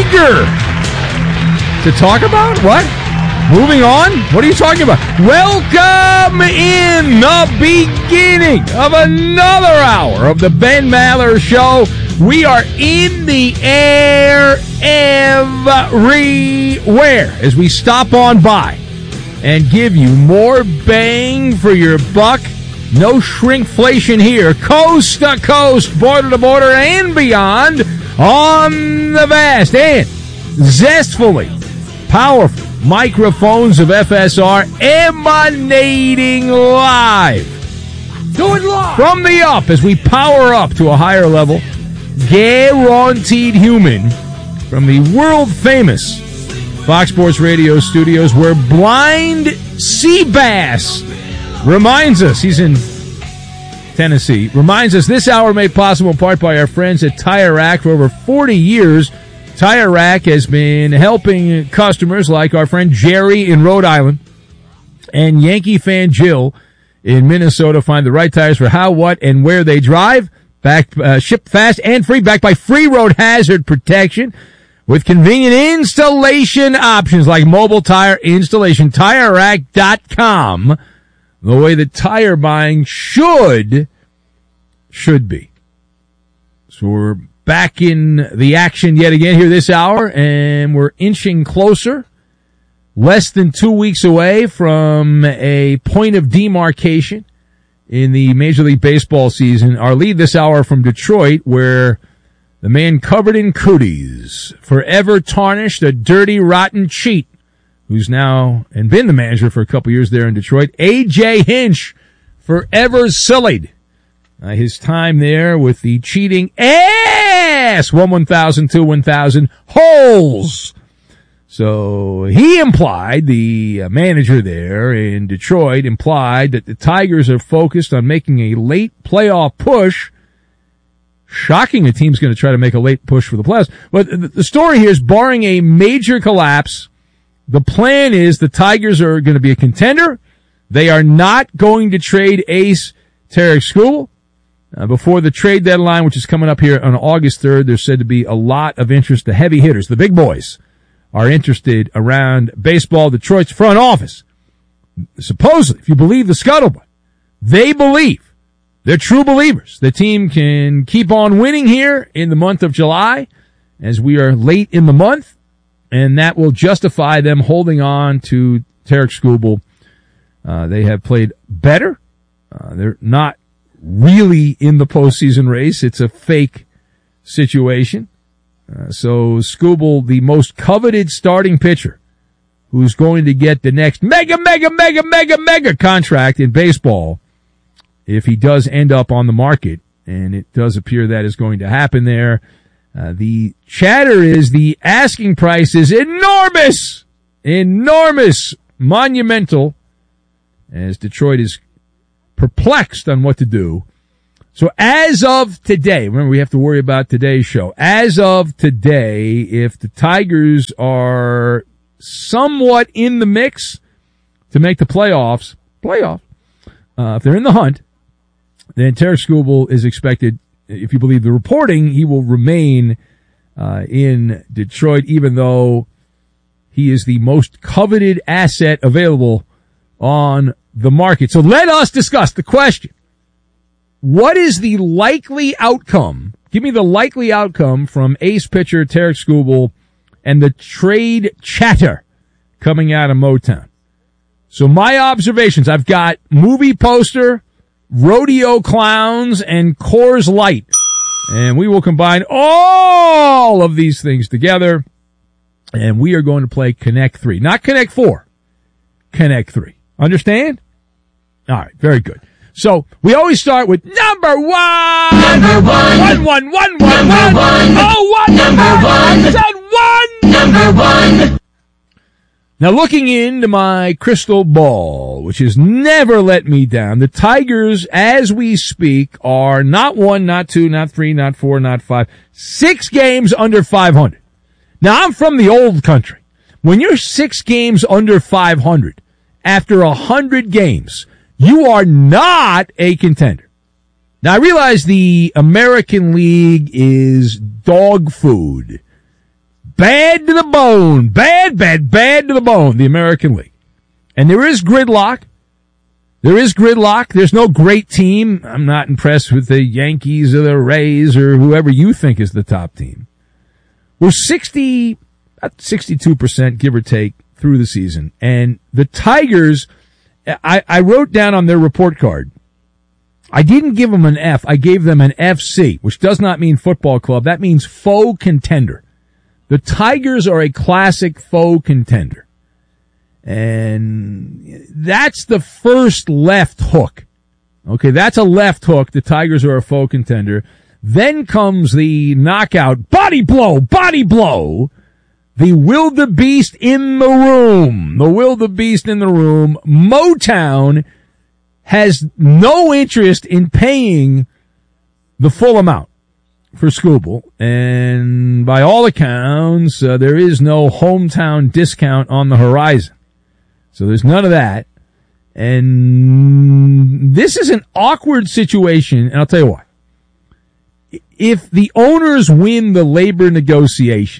eager to talk about? What? Moving on? What are you talking about? Welcome in the beginning of another hour of the Ben Maller Show. We are in the air everywhere as we stop on by and give you more bang for your buck. No shrinkflation here. Coast to coast, border to border, and beyond on the vast and zestfully powerful microphones of FSR emanating live. Do it live! From the up as we power up to a higher level. Guaranteed human from the world-famous Fox Sports Radio studios where Blind Seabass reminds us, he's in Tennessee, reminds us this hour made possible in part by our friends at Tire Rack. For over 40 years, Tire Rack has been helping customers like our friend Jerry in Rhode Island and Yankee fan Jill in Minnesota find the right tires for how, what, and where they drive. Shipped fast and free, backed by free road hazard protection with convenient installation options like mobile tire installation. TireRack.com, the way that tire buying should be. So we're back in the action yet again here this hour, and we're inching closer, less than 2 weeks away from a point of demarcation in the Major League Baseball season. Our lead this hour from Detroit, where the man covered in cooties, forever tarnished, a dirty, rotten cheat, who's now and been the manager for a couple years there in Detroit, A.J. Hinch, forever sullied. His time there with the cheating ass 1,000, 2,000 holes. So he implied, the manager there in Detroit implied that the Tigers are focused on making a late playoff push. Shocking, a team's going to try to make a late push for the playoffs. But the story here is, barring a major collapse, the plan is the Tigers are going to be a contender. They are not going to trade ace Tarik Skubal. Before the trade deadline, which is coming up here on August 3rd, there's said to be a lot of interest. The heavy hitters, the big boys, are interested around baseball. Detroit's front office, supposedly, if you believe the scuttlebutt, they believe, they're true believers, the team can keep on winning here in the month of July as we are late in the month, and that will justify them holding on to Tarik Skubal. They have played better. They're not really in the postseason race. It's a fake situation. So Skubal, the most coveted starting pitcher, who's going to get the next mega contract in baseball if he does end up on the market, and it does appear that is going to happen there. The chatter is the asking price is enormous, monumental, as Detroit is perplexed on what to do. So as of today, remember we have to worry about today's show. As of today, if the Tigers are somewhat in the mix to make the playoffs, if they're in the hunt, then Tarik Skubal is expected, if you believe the reporting, he will remain in Detroit, even though he is the most coveted asset available on the market. So let us discuss the question. What is the likely outcome? Give me the likely outcome from ace pitcher Tarik Skubal and the trade chatter coming out of Motown. So my observations, I've got movie poster, rodeo clowns, and Coors Light. And we will combine all of these things together, and we are going to play Connect 3. Not Connect 4, Connect 3. Understand? All right, very good. So we always start with number one. Number one. One. Number one. Oh, one. Number one. I said one. Number one. Now, looking into my crystal ball, which has never let me down, the Tigers, as we speak, are not 1, not 2, not 3, not 4, not 5, 6 games under 500. Now, I'm from the old country. When you're 6 games under 500 after 100 games, you are not a contender. Now, I realize the American League is dog food. bad to the bone. Bad to the bone, the American League. And there is gridlock. There's no great team. I'm not impressed with the Yankees or the Rays or whoever you think is the top team. We're 62%, give or take, through the season. And the Tigers, I wrote down on their report card, I didn't give them an F. I gave them an FC, which does not mean football club. That means faux contender. The Tigers are a classic faux contender. And that's the first left hook. Okay, that's a left hook. The Tigers are a faux contender. Then comes the knockout, body blow. The wildebeest in the room. Motown has no interest in paying the full amount for Skubal. And by all accounts, there is no hometown discount on the horizon. So there's none of that. And this is an awkward situation, and I'll tell you why. If the owners win the labor negotiation,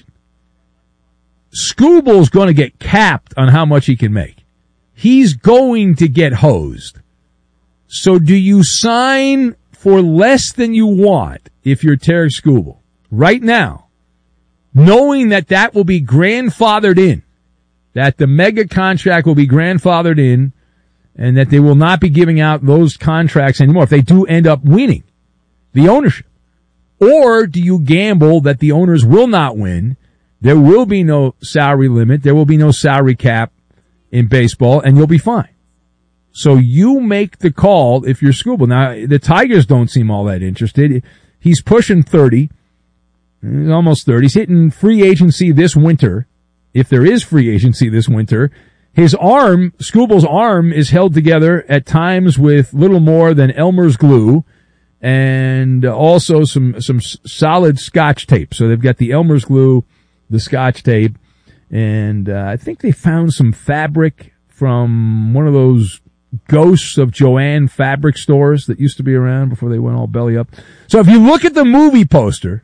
Skubal's going to get capped on how much he can make. He's going to get hosed. So do you sign for less than you want if you're Tarik Skubal right now, knowing that will be grandfathered in, that the mega contract will be grandfathered in, and that they will not be giving out those contracts anymore if they do end up winning the ownership? Or do you gamble that the owners will not win, there will be no salary limit, there will be no salary cap in baseball, and you'll be fine? So you make the call if you're Skubal. Now, the Tigers don't seem all that interested. He's pushing 30. He's almost 30. He's hitting free agency this winter, if there is free agency this winter. His arm, Skubal's arm, is held together at times with little more than Elmer's glue and also some solid Scotch tape. So they've got the Elmer's glue, the Scotch tape, and I think they found some fabric from one of those ghosts of Joanne fabric stores that used to be around before they went all belly up. So if you look at the movie poster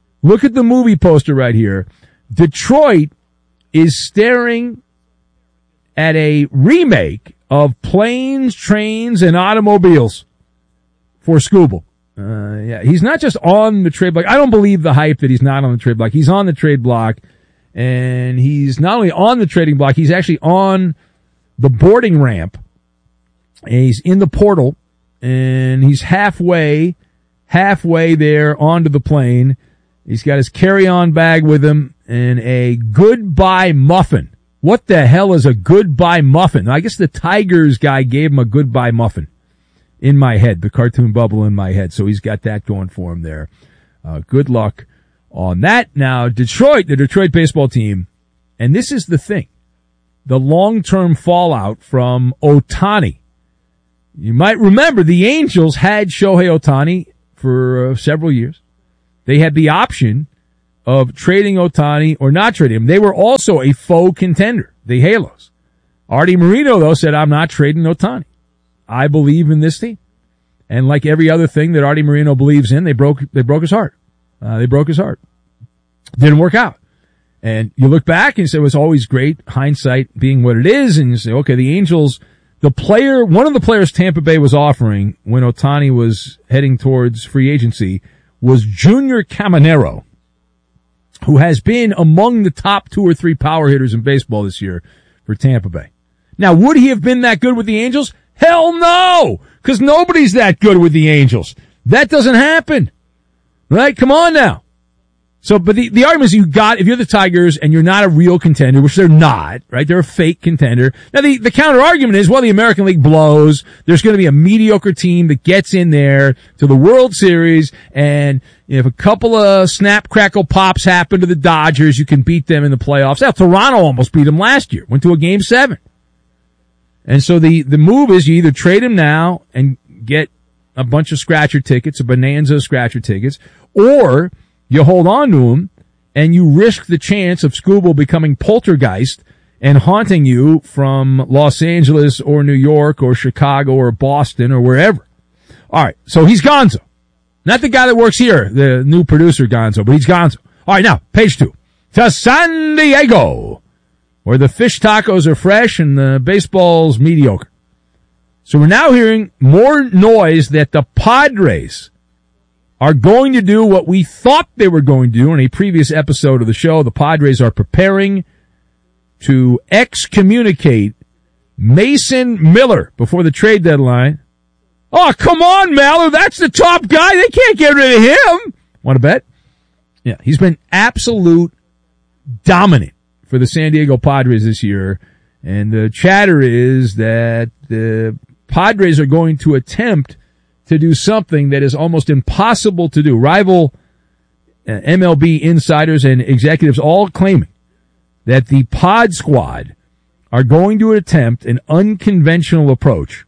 right here, Detroit is staring at a remake of Planes, Trains, and Automobiles for Skubal. Yeah, he's not just on the trade block. I don't believe the hype that he's not on the trade block. He's on the trade block, and he's not only on the trading block, he's actually on the boarding ramp, and he's in the portal, and he's halfway there onto the plane. He's got his carry-on bag with him and a goodbye muffin. What the hell is a goodbye muffin? I guess the Tigers guy gave him a goodbye muffin in my head, the cartoon bubble in my head. So he's got that going for him there. Good luck on that. Now, Detroit, the Detroit baseball team, and this is the thing, the long-term fallout from Ohtani. You might remember the Angels had Shohei Ohtani for several years. They had the option of trading Ohtani or not trading him. They were also a faux contender, the Halos. Artie Moreno, though, said, I'm not trading Ohtani. I believe in this team. And like every other thing that Artie Moreno believes in, they broke his heart. Didn't work out. And you look back and say it was always great, hindsight being what it is, and you say, okay, the Angels, one of the players Tampa Bay was offering when Ohtani was heading towards free agency was Junior Caminero, who has been among the top 2 or 3 power hitters in baseball this year for Tampa Bay. Now, would he have been that good with the Angels? Hell no! Because nobody's that good with the Angels. That doesn't happen. Right? Come on now. So, but the argument is if you're the Tigers and you're not a real contender, which they're not, right? They're a fake contender. Now the counter argument is, well, the American League blows. There's going to be a mediocre team that gets in there to the World Series, and if a couple of snap, crackle, pops happen to the Dodgers, you can beat them in the playoffs. Now, Toronto almost beat them last year. Went to a Game 7. And so the move is you either trade him now and get a bunch of scratcher tickets, a bonanza of scratcher tickets, or you hold on to him and you risk the chance of Skubal becoming poltergeist and haunting you from Los Angeles or New York or Chicago or Boston or wherever. All right, so he's Gonzo. Not the guy that works here, the new producer Gonzo, but he's Gonzo. All right, now, page 2. to San Diego, where the fish tacos are fresh and the baseball's mediocre. So we're now hearing more noise that the Padres are going to do what we thought they were going to do in a previous episode of the show. The Padres are preparing to excommunicate Mason Miller before the trade deadline. Oh, come on, Mallard. That's the top guy. They can't get rid of him. Want to bet? Yeah, he's been absolute dominant for the San Diego Padres this year. And the chatter is that the Padres are going to attempt to do something that is almost impossible to do. Rival MLB insiders and executives all claiming that the Pod Squad are going to attempt an unconventional approach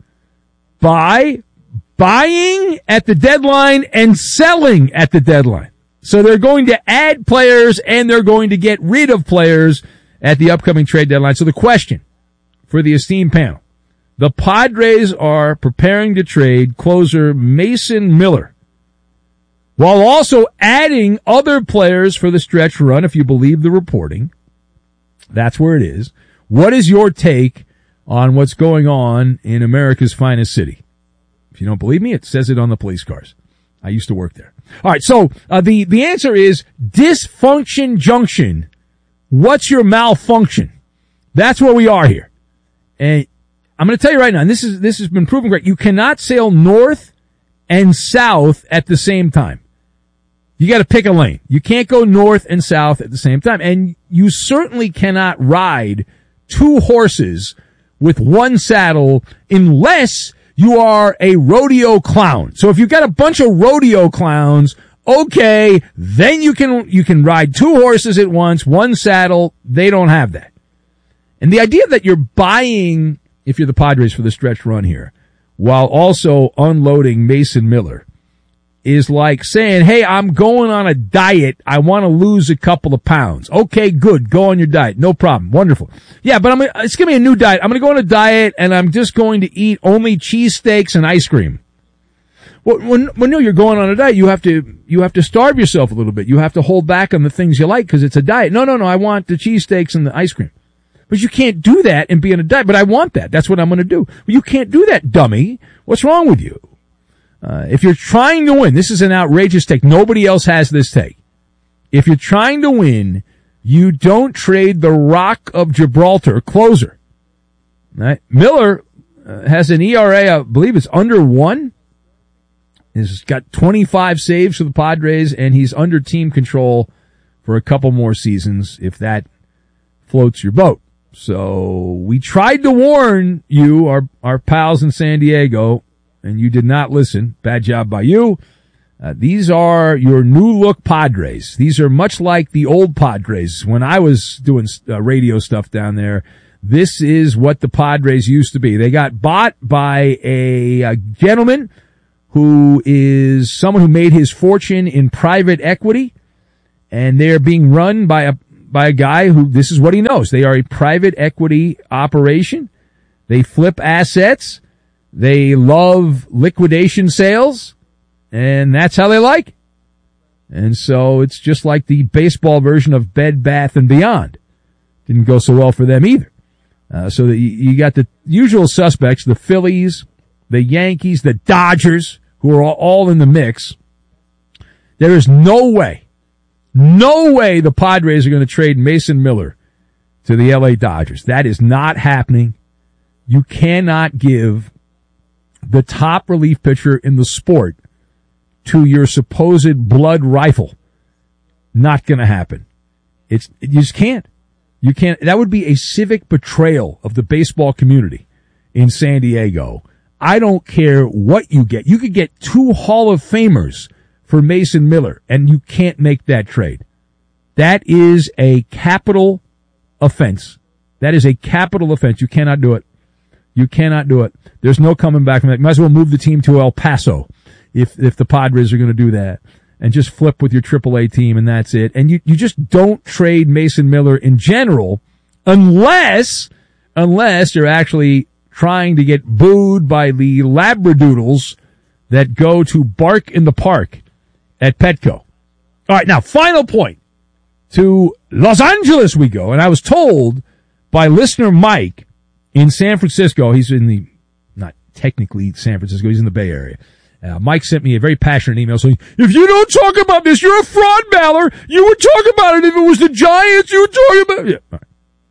by buying at the deadline and selling at the deadline. So they're going to add players and they're going to get rid of players at the upcoming trade deadline. So the question for the esteemed panel: the Padres are preparing to trade closer Mason Miller while also adding other players for the stretch run, if you believe the reporting. That's where it is. What is your take on what's going on in America's finest city? If you don't believe me, it says it on the police cars. I used to work there. All right, so the answer is dysfunction junction. What's your malfunction? That's where we are here. And I'm going to tell you right now, and this has been proven great. You cannot sail north and south at the same time. You got to pick a lane. You can't go north and south at the same time. And you certainly cannot ride two horses with one saddle unless you are a rodeo clown. So if you've got a bunch of rodeo clowns, okay, then you can ride two horses at once, one saddle. They don't have that. And the idea that you're buying, if you're the Padres for the stretch run here, while also unloading Mason Miller, is like saying, hey, I'm going on a diet. I want to lose a couple of pounds. Okay, good. Go on your diet. No problem. Wonderful. Yeah, but it's going to be a new diet. I'm going to go on a diet and I'm just going to eat only cheesesteaks and ice cream. Well, when you're going on a diet, you have to starve yourself a little bit. You have to hold back on the things you like because it's a diet. No, I want the cheesesteaks and the ice cream. But you can't do that and be on a diet. But I want that. That's what I'm going to do. Well, you can't do that, dummy. What's wrong with you? If you're trying to win, this is an outrageous take. Nobody else has this take. If you're trying to win, you don't trade the Rock of Gibraltar closer. Right? Miller has an ERA, I believe it's under 1. He's got 25 saves for the Padres, and he's under team control for a couple more seasons, if that floats your boat. So we tried to warn you, our pals in San Diego, and you did not listen. Bad job by you. These are your new look Padres. These are much like the old Padres. When I was doing radio stuff down there, this is what the Padres used to be. They got bought by a gentleman who is someone who made his fortune in private equity, and they're being run by a guy who, this is what he knows. They are a private equity operation. They flip assets. They love liquidation sales, and that's how they like it. And so it's just like the baseball version of Bed Bath & Beyond. Didn't go so well for them either. So that you got the usual suspects, the Phillies, the Yankees, the Dodgers, who are all in the mix. There is no way the Padres are going to trade Mason Miller to the LA Dodgers. That is not happening. You cannot give the top relief pitcher in the sport to your supposed blood rifle. Not going to happen. You just can't. You can't. That would be a civic betrayal of the baseball community in San Diego. I don't care what you get. You could get 2 Hall of Famers for Mason Miller, and you can't make that trade. That is a capital offense. That is a capital offense. You cannot do it. You cannot do it. There's no coming back from that. You might as well move the team to El Paso if the Padres are going to do that, and just flip with your AAA team, and that's it. And you just don't trade Mason Miller in general unless you're actually trying to get booed by the Labradoodles that go to bark in the park at Petco. All right, now, final point. To Los Angeles we go, and I was told by listener Mike in San Francisco, he's in the, not technically San Francisco, he's in the Bay Area. Mike sent me a very passionate email saying, if you don't talk about this, you're a fraud, Maller. You would talk about it if it was the Giants. You would talk about it. Yeah. All right.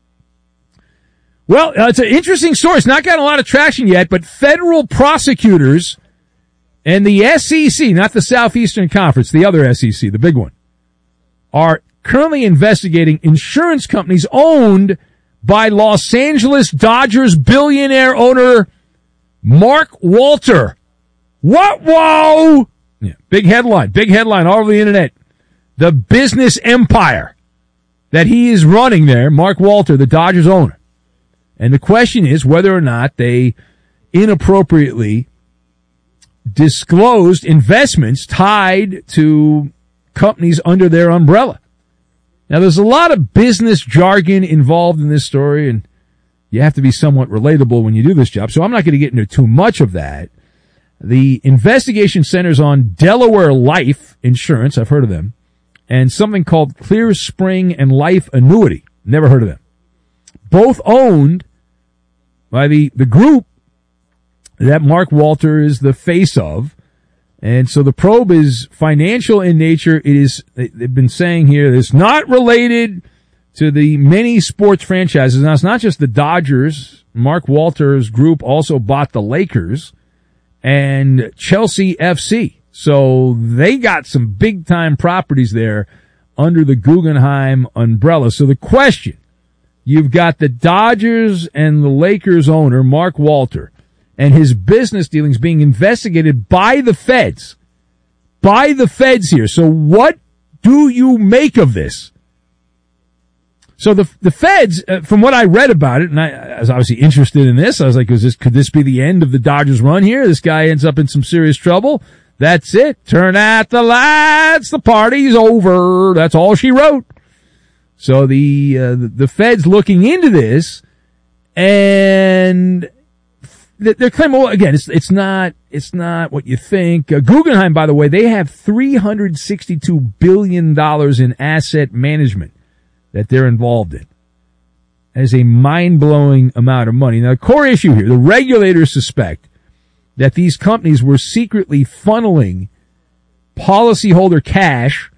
Well, it's an interesting story. It's not gotten a lot of traction yet, but federal prosecutors and the SEC, not the Southeastern Conference, the other SEC, the big one, are currently investigating insurance companies owned by Los Angeles Dodgers billionaire owner Mark Walter. What? Whoa! Yeah, big headline all over the internet. The business empire that he is running there, Mark Walter, the Dodgers owner. And the question is whether or not they inappropriately disclosed investments tied to companies under their umbrella. Now, there's a lot of business jargon involved in this story, and you have to be somewhat relatable when you do this job, so I'm not going to get into too much of that. The investigation centers on Delaware Life Insurance, I've heard of them, and something called Clear Spring and Life Annuity. Never heard of them. Both owned by the group that Mark Walter is the face of. And so the probe is financial in nature. They've been saying here, it's not related to the many sports franchises. Now, it's not just the Dodgers. Mark Walter's group also bought the Lakers and Chelsea FC. So they got some big time properties there under the Guggenheim umbrella. So the question, you've got the Dodgers and the Lakers owner, Mark Walter, and his business dealings being investigated by the feds. By the feds here. So what do you make of this? So the feds, from what I read about it, and I was obviously interested in this, I was like, could this be the end of the Dodgers run here? This guy ends up in some serious trouble. That's it. Turn out the lights. The party's over. That's all she wrote. So the feds looking into this, and they're claiming, well, again, it's not what you think. Guggenheim, by the way, they have $362 billion in asset management that they're involved in. That is a mind-blowing amount of money. Now, the core issue here, the regulators suspect that these companies were secretly funneling policyholder cash,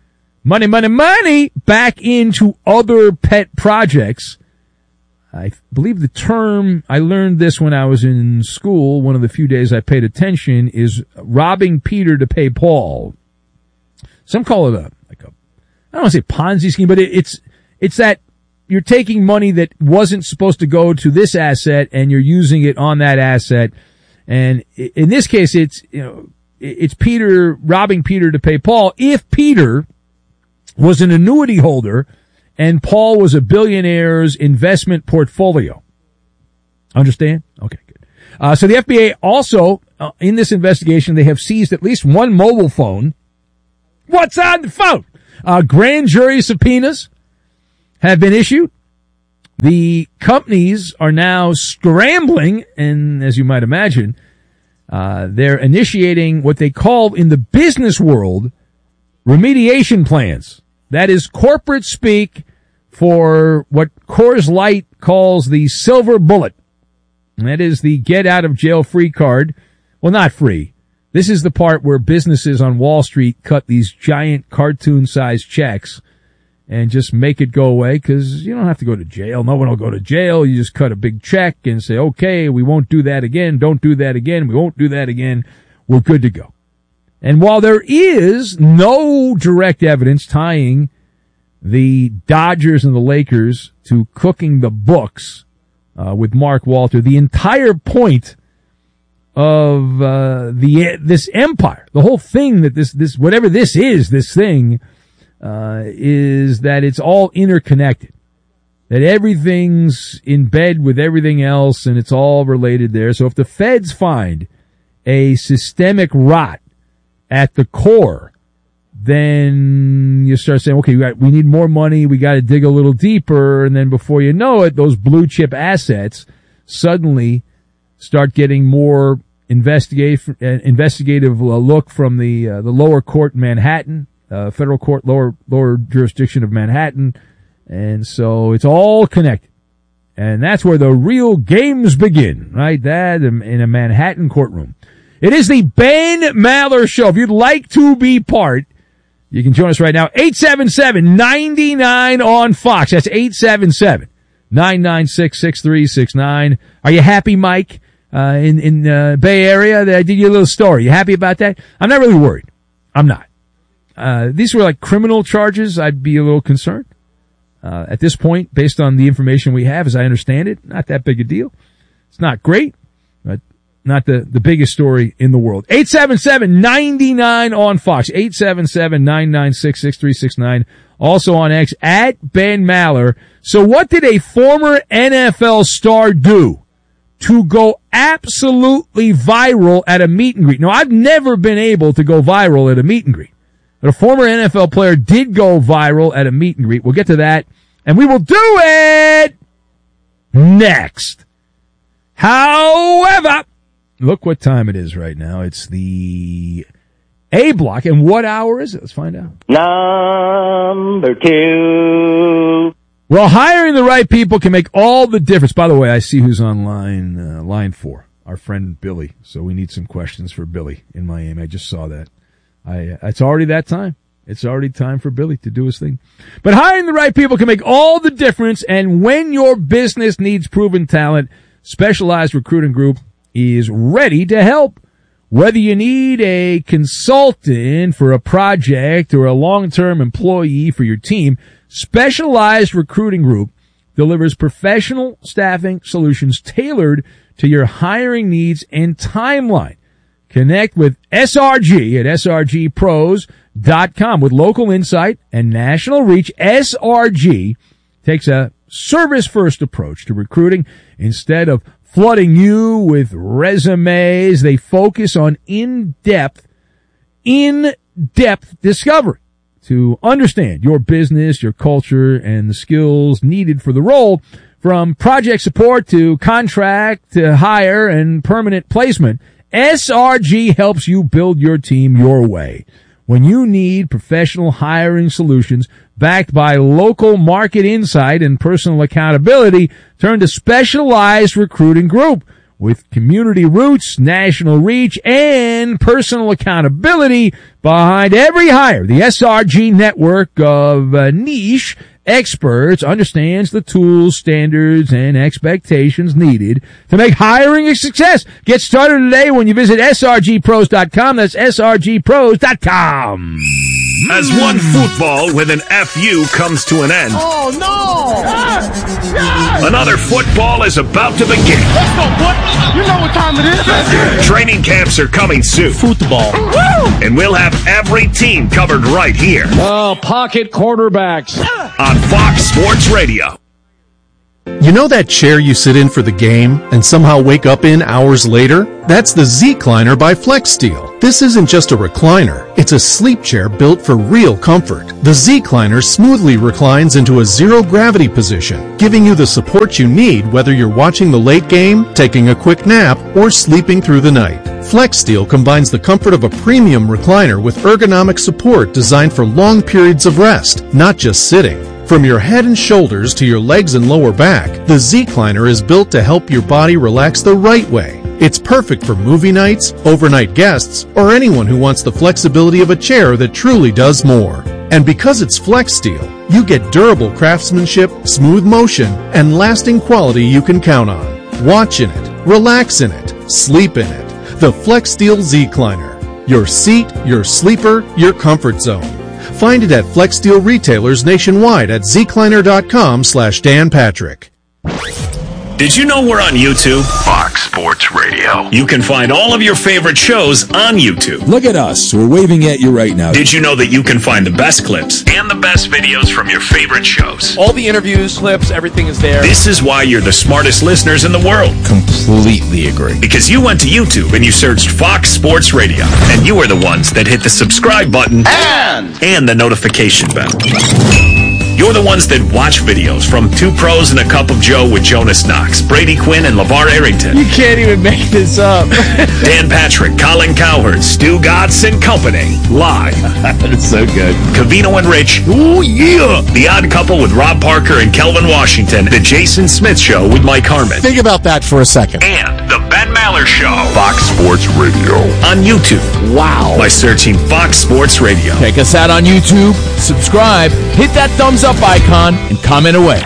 money, back into other pet projects. I believe the term, I learned this when I was in school, one of the few days I paid attention, is robbing Peter to pay Paul. Some call it I don't want to say Ponzi scheme, but it's that you're taking money that wasn't supposed to go to this asset and you're using it on that asset. And in this case, it's Peter robbing Peter to pay Paul. If Peter was an annuity holder and Paul was a billionaire's investment portfolio. Understand? Okay, good. So the FBI also, in this investigation, they have seized at least one mobile phone. What's on the phone? Grand jury subpoenas have been issued. The companies are now scrambling, and as you might imagine, they're initiating what they call in the business world remediation plans. That is corporate speak for what Coors Light calls the silver bullet. And that is the get out of jail free card. Well, not free. This is the part where businesses on Wall Street cut these giant cartoon-sized checks and just make it go away, because you don't have to go to jail. No one will go to jail. You just cut a big check and say, okay, we won't do that again. Don't do that again. We won't do that again. We're good to go. And while there is no direct evidence tying the Dodgers and the Lakers to cooking the books with Mark Walter, the entire point of this empire, the whole thing that this whatever this is, this thing is that it's all interconnected, that everything's in bed with everything else, and it's all related there. So if the feds find a systemic rot at the core, then you start saying, okay, we need more money, we got to dig a little deeper, and then before you know it, those blue chip assets suddenly start getting more investigative look from the lower court in Manhattan. federal court, lower jurisdiction of Manhattan. And so it's all connected. And that's where the real games begin, right? That in a Manhattan courtroom. It is the Ben Maller Show. If you'd like to be part, you can join us right now. 877-99 on Fox. That's 877-996-6369. Are you happy, Mike, in Bay Area that I did you a little story? You happy about that? I'm not really worried. I'm not. These were like criminal charges. I'd be a little concerned. At this point, based on the information we have, as I understand it, not that big a deal. It's not great, but not the biggest story in the world. 877-99 on Fox. 877-996-6369. Also on X, at Ben Maller. So what did a former NFL star do to go absolutely viral at a meet and greet? Now, I've never been able to go viral at a meet and greet. But a former NFL player did go viral at a meet and greet. We'll get to that, and we will do it next. However, look what time it is right now. It's the A block. And what hour is it? Let's find out. Number 2. Well, hiring the right people can make all the difference. By the way, I see who's on line 4, our friend Billy. So we need some questions for Billy in Miami. I just saw that. It's already that time. It's already time for Billy to do his thing. But hiring the right people can make all the difference. And when your business needs proven talent, Specialized Recruiting Group is ready to help. Whether you need a consultant for a project or a long-term employee for your team, Specialized Recruiting Group delivers professional staffing solutions tailored to your hiring needs and timeline. Connect with SRG at srgpros.com. With local insight and national reach, SRG takes a service-first approach to recruiting. Instead of flooding you with resumes, they focus on in-depth discovery to understand your business, your culture, and the skills needed for the role. From project support to contract to hire and permanent placement, SRG helps you build your team your way. When you need professional hiring solutions backed by local market insight and personal accountability, turn to Specialized Recruiting Group. With community roots, national reach, and personal accountability behind every hire, the SRG network of niche experts understands the tools, standards, and expectations needed to make hiring a success. Get started today when you visit srgpros.com. That's srgpros.com. As one football with an FU comes to an end. Oh, no! Another football is about to begin. Let's go, boy! You know what time it is. Training camps are coming soon. Football. And we'll have every team covered right here. Oh, pocket quarterbacks. On Fox Sports Radio. You know that chair you sit in for the game and somehow wake up in hours later? That's the Z-Cliner by FlexSteel. This isn't just a recliner. It's a sleep chair built for real comfort. The Z-Cliner smoothly reclines into a zero-gravity position, giving you the support you need whether you're watching the late game, taking a quick nap, or sleeping through the night. FlexSteel combines the comfort of a premium recliner with ergonomic support designed for long periods of rest, not just sitting. From your head and shoulders to your legs and lower back, the Z-Cliner is built to help your body relax the right way. It's perfect for movie nights, overnight guests, or anyone who wants the flexibility of a chair that truly does more. And because it's FlexSteel, you get durable craftsmanship, smooth motion, and lasting quality you can count on. Watch in it, relax in it, sleep in it. The FlexSteel Z-Cliner. Your seat, your sleeper, your comfort zone. Find it at FlexSteel retailers nationwide at zcliner.com/Dan Patrick. Did you know we're on YouTube? Fox Sports Radio. You can find all of your favorite shows on YouTube. Look at us. We're waving at you right now. Did you know that you can find the best clips and the best videos from your favorite shows? All the interviews, clips, everything is there. This is why you're the smartest listeners in the world. Completely agree. Because you went to YouTube and you searched Fox Sports Radio. And you were the ones that hit the subscribe button and the notification bell. You're We're the ones that watch videos from Two Pros and a Cup of Joe with Jonas Knox, Brady Quinn, and LeVar Arrington. You can't even make this up. Dan Patrick, Colin Cowherd, Stu Gatz, and company. Live. That's so good. Covino and Rich. Oh, yeah. The Odd Couple with Rob Parker and Kelvin Washington. The Jason Smith Show with Mike Harmon. Think about that for a second. And The Ben Maller Show. Fox Sports Radio. On YouTube. Wow. By searching Fox Sports Radio. Check us out on YouTube, subscribe, hit that thumbs up icon, and comment away.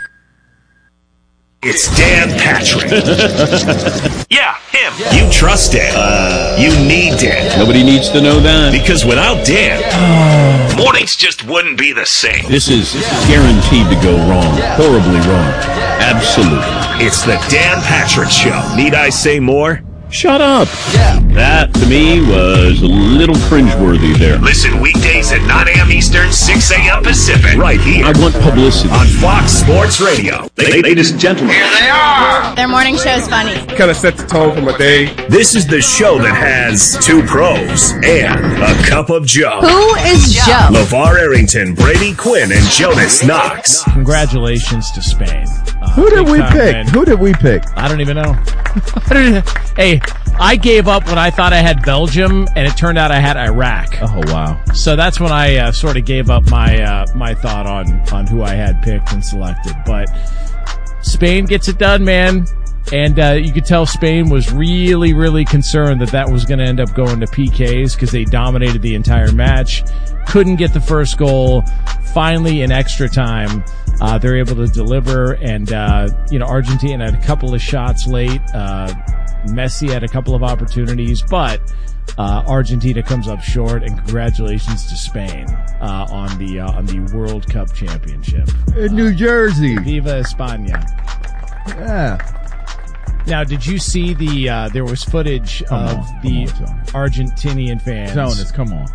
It's Dan Patrick. Yeah, him. You trust Dan. You need Dan. Nobody needs to know that. Because without Dan, mornings just wouldn't be the same. This is guaranteed to go wrong. Horribly wrong. Absolutely. It's the Dan Patrick Show. Need I say more? Shut up. That, to me, was a little cringeworthy there. Listen weekdays at 9 a.m. Eastern, 6 a.m. Pacific. Right here. I want publicity. On Fox Sports Radio. Ladies and gentlemen. Here they are. Their morning show's funny. Kind of set the tone for my day. This is the show that has Two Pros and a Cup of Joe. Who is Joe? LeVar Arrington, Brady Quinn, and Jonas Knox. Congratulations to Spain. Who did we pick? Who did we pick? I don't even know. Hey, I gave up when I thought I had Belgium, and it turned out I had Iraq. Oh, wow. So that's when I sort of gave up my thought on who I had picked and selected. But Spain gets it done, man. And you could tell Spain was really, really concerned that was going to end up going to PKs because they dominated the entire match. Couldn't get the first goal. Finally, in extra time, they're able to deliver. And, Argentina had a couple of shots late. Messi had a couple of opportunities, but Argentina comes up short. And congratulations to Spain on the World Cup championship In New Jersey. Viva España! Yeah. Now, did you see there was footage of the Argentinian fans? Jonas, come on.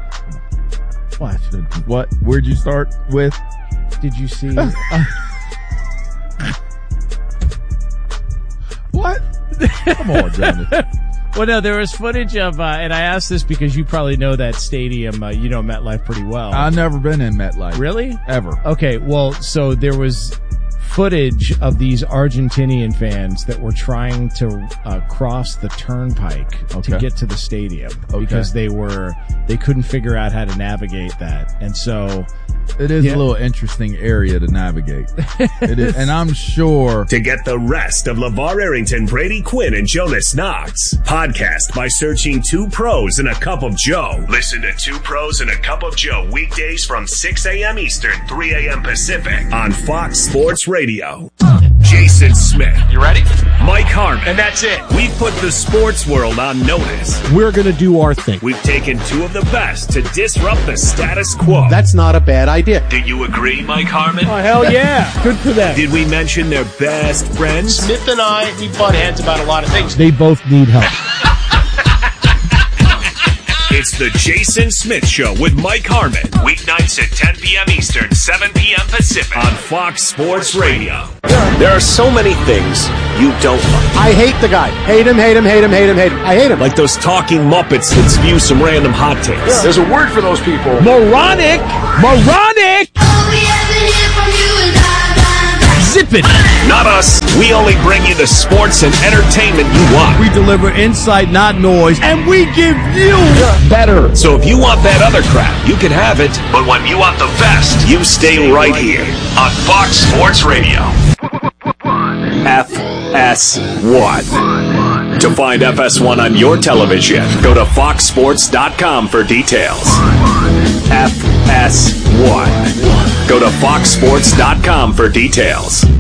What? Where'd you start with? Did you see? What? Come on, Jonas. Well, no, there was footage of, and I asked this because you probably know that stadium, you know MetLife pretty well. I've never been in MetLife. Really? Ever. Okay, well, so there was footage of these Argentinian fans that were trying to cross the turnpike to get to the stadium because they couldn't figure out how to navigate that. And so it is a little interesting area to navigate. It is, and I'm sure. To get the rest of LeVar Arrington, Brady Quinn, and Jonas Knox, podcast by searching Two Pros and a Cup of Joe. Listen to Two Pros and a Cup of Joe weekdays from 6 a.m. Eastern, 3 a.m. Pacific on Fox Sports Radio. Jason Smith. You ready? Mike Harmon. And that's it. We've put the sports world on notice. We're going to do our thing. We've taken two of the best to disrupt the status quo. That's not a bad idea. Do you agree, Mike Harmon? Oh, hell yeah. Good for them. Did we mention their best friends? Smith and I, we butt heads about a lot of things. They both need help. It's the Jason Smith Show with Mike Harmon. Weeknights at 10 p.m. Eastern, 7 p.m. Pacific on Fox Sports Radio. There are so many things you don't like. I hate the guy. Hate him, hate him, hate him, hate him, hate him. I hate him. Like those talking Muppets that spew some random hot takes. Yeah. There's a word for those people. Moronic! Moronic! All we ever hear from you is Zip it! Not us. We only bring you the sports and entertainment you want. We deliver insight, not noise, and we give you better. So if you want that other crap, you can have it. But when you want the best, you stay right here on Fox Sports Radio. FS1. To find FS1 on your television, go to foxsports.com for details. FS1. Go to foxsports.com for details.